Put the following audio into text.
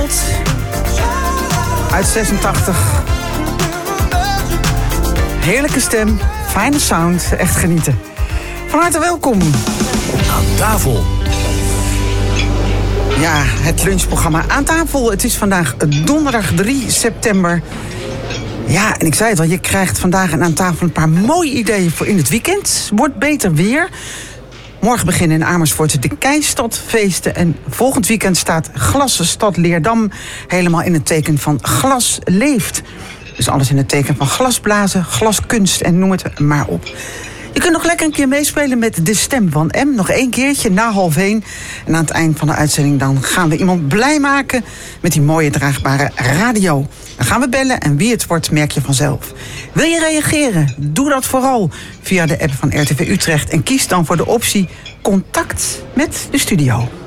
Wild uit 86. Heerlijke stem, fijne sound, echt genieten. Van harte welkom. Aan tafel. Ja, het lunchprogramma Aan tafel. Het is vandaag donderdag 3 september. Ja, en ik zei het al, je krijgt vandaag aan tafel een paar mooie ideeën voor in het weekend. Wordt beter weer. Morgen beginnen in Amersfoort de Keistadfeesten. En volgend weekend staat Glassenstad Leerdam helemaal in het teken van Glas Leeft. Dus alles in het teken van glasblazen, glaskunst en noem het maar op. Je kunt nog lekker een keer meespelen met De Stem van M. Nog 1 keertje na 12:30. En aan het eind van de uitzending dan gaan we iemand blij maken met die mooie draagbare radio. Dan gaan we bellen en wie het wordt merk je vanzelf. Wil je reageren? Doe dat vooral via de app van RTV Utrecht. En kies dan voor de optie Contact met de studio.